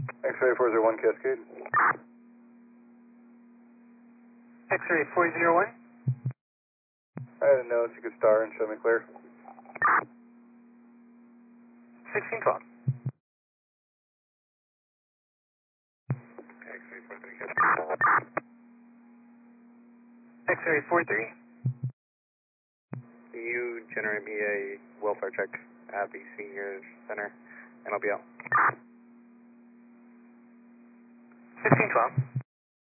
X-ray 401 Cascade. X-ray 401. I had a note, you could star and show me clear. 1612. X-ray 43 Cascade. X-ray 43. You generate me a welfare check at the senior center, and I'll be out. 1612.